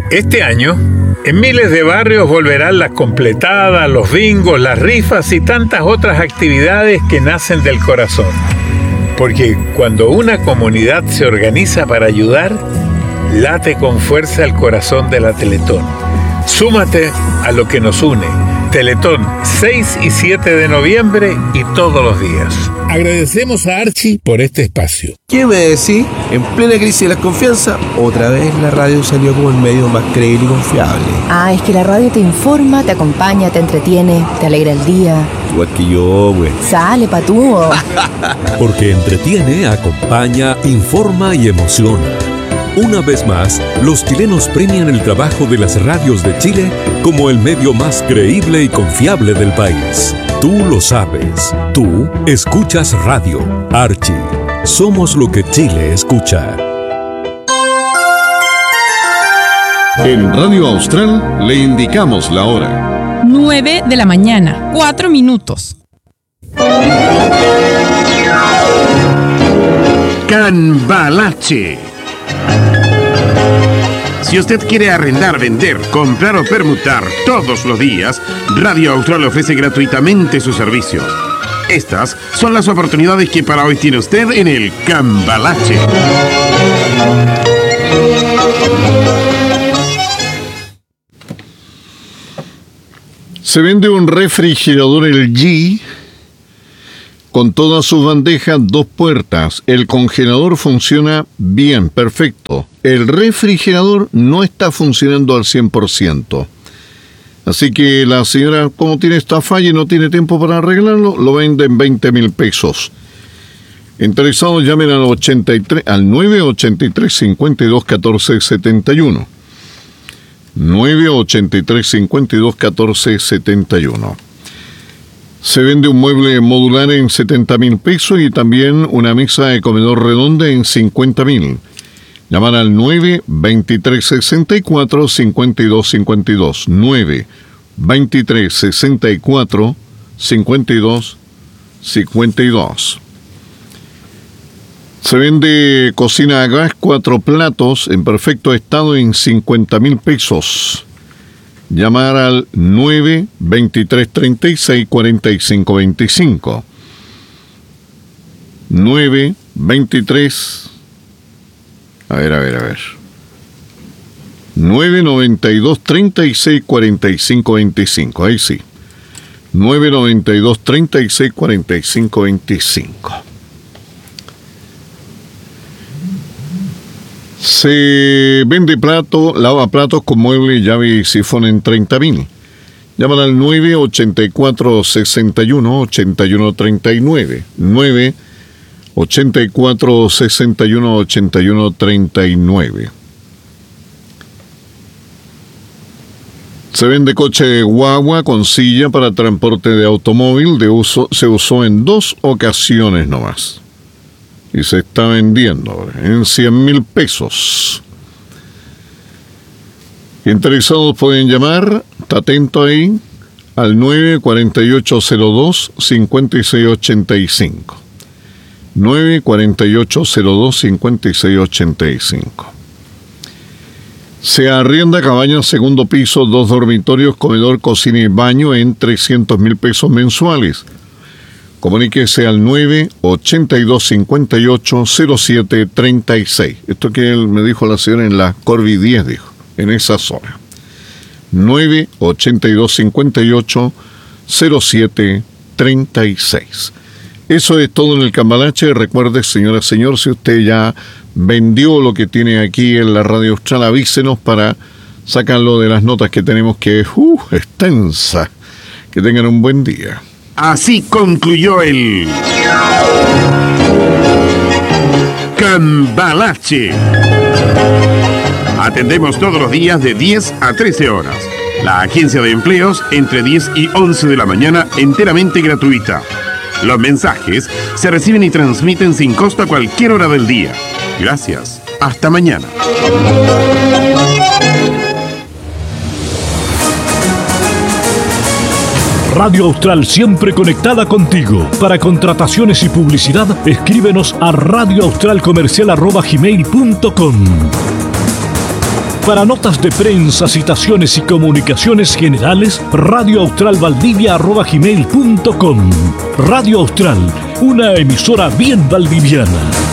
Este año, en miles de barrios volverán las completadas, los bingos, las rifas y tantas otras actividades que nacen del corazón. Porque cuando una comunidad se organiza para ayudar, late con fuerza el corazón de la Teletón. Súmate a lo que nos une. Teletón, 6 y 7 de noviembre y todos los días. Agradecemos a Archie por este espacio. ¿Qué me decís? En plena crisis de la confianza, otra vez la radio salió como el medio más creíble y confiable. Ah, es que la radio te informa, te acompaña, te entretiene, te alegra el día. Igual que yo, güey. Sale, patúo. Porque entretiene, acompaña, informa y emociona. Una vez más, los chilenos premian el trabajo de las radios de Chile como el medio más creíble y confiable del país. Tú lo sabes. Tú escuchas radio. Archie. Somos lo que Chile escucha. En Radio Austral le indicamos la hora. 9 de la mañana, 4 minutos. Cambalache. Si usted quiere arrendar, vender, comprar o permutar todos los días, Radio Austral ofrece gratuitamente su servicio. Estas son las oportunidades que para hoy tiene usted en el Cambalache. Se vende un refrigerador LG con todas sus bandejas, 2 puertas. El congelador funciona bien, perfecto. El refrigerador no está funcionando al 100%. Así que la señora, como tiene esta falla y no tiene tiempo para arreglarlo, lo vende en 20.000 pesos. Interesados, llamen al 983 52 14 71. 983 52 14 71. Se vende un mueble modular en 70.000 pesos y también una mesa de comedor redonda en 50.000. Llamar al 923 64 52 52. 923 64 52 52. Se vende cocina a gas 4 platos en perfecto estado en 50.000 pesos. Llamar al 923 36 45 25. 923. A ver. 992 36 45 25. Ahí sí. 992 36 45 25. Se vende lavaplatos con mueble, llave y sifón en 30.000. Llaman al 984 61 81 39. 984 61 81 39. Se vende coche guagua con silla para transporte de automóvil. Se usó en 2 ocasiones nomás. Y se está vendiendo ahora en 100.000 pesos. Interesados pueden llamar, está atento ahí, al 94802 5685. 94802 5685. Se arrienda cabaña segundo piso, 2 dormitorios, comedor, cocina y baño en 300.000 pesos mensuales. Comuníquese al 982 58 07 36. Esto que él me dijo la señora en la Corby 10, dijo, en esa zona. 982 58 07 36. Eso es todo en el Cambalache. Recuerde, señora, señor, si usted ya vendió lo que tiene aquí en la Radio Austral, avísenos para sacarlo de las notas que tenemos, que es extensa. Que tengan un buen día. Así concluyó el Cambalache. Atendemos todos los días de 10 a 13 horas. La agencia de empleos entre 10 y 11 de la mañana, enteramente gratuita. Los mensajes se reciben y transmiten sin costo a cualquier hora del día. Gracias. Hasta mañana. Radio Austral, siempre conectada contigo. Para contrataciones y publicidad, escríbenos a radioaustralcomercial@gmail.com. Para notas de prensa, citaciones y comunicaciones generales, radioaustralvaldivia@gmail.com. Radio Austral, una emisora bien valdiviana.